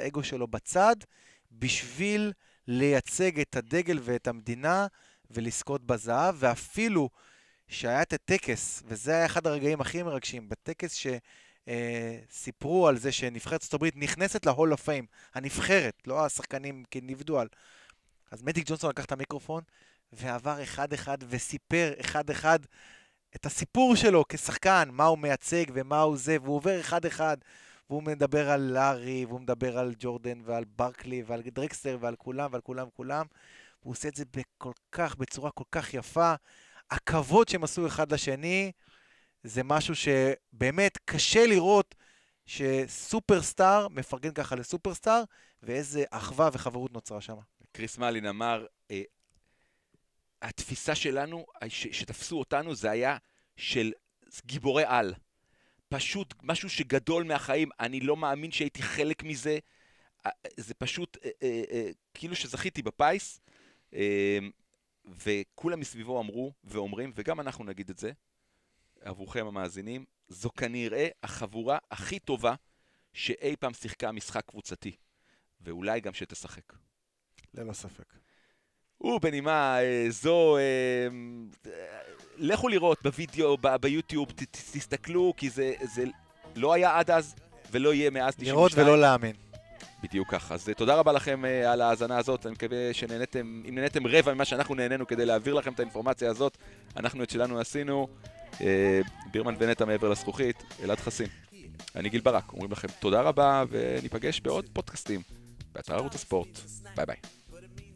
האגו שלו בצד, בשביל לייצג את הדגל ואת המדינה ולזכות בזהב, ואפילו שהיה את הטקס, וזה היה אחד הרגעים הכי מרגשים, בטקס שסיפרו על זה שנבחרת ארצות הברית נכנסת להול אוף פיים, הנבחרת, לא השחקנים כנבדואל. אז מדיק ג'ונסון לקח את המיקרופון, ועבר אחד-אחד וסיפר אחד-אחד את הסיפור שלו כשחקן, מה הוא מייצג ומה הוא זה, והוא עובר אחד-אחד, והוא מדבר על לארי, והוא מדבר על ג'ורדן ועל ברקלי ועל דרקסטר ועל כולם ועל כולם וכולם, והוא עושה את זה בצורה כל כך יפה. הכבוד שהם עשו אחד לשני, זה משהו שבאמת קשה לראות שסופרסטאר מפרגן ככה לסופרסטאר, ואיזה אחווה וחברות נוצרה שם. קריס מלין אמר, התפיסה שלנו, שתפסו אותנו, זה היה של גיבורי על. פשוט משהו שגדול מהחיים, אני לא מאמין שהייתי חלק מזה, זה פשוט כאילו שזכיתי בפייס, וכולם מסביבו אמרו ואומרים, וגם אנחנו נגיד את זה, עבורכם המאזינים, זו כנראה החבורה הכי טובה שאי פעם שיחקה משחק קבוצתי, ואולי גם שתשחק. ללא ספק. ובנימה זו, לכו לראות בווידאו, ביוטיוב, תסתכלו, כי זה לא היה עד אז, ולא יהיה מאז 92. לראות ולא להאמין. בדיוק ככה. אז תודה רבה לכם על ההאזנה הזאת, אני מקווה שנהנתם, אם נהנתם רבע ממה שאנחנו נהנינו כדי להעביר לכם את האינפורמציה הזאת, אנחנו את שלנו עשינו, בירמן ונטה מעבר לזכוכית, אלעד חסין. אני גיל ברק, אומרים לכם תודה רבה, וניפגש בעוד פודקאסטים, באתר ערוץ הספורט. ביי ביי.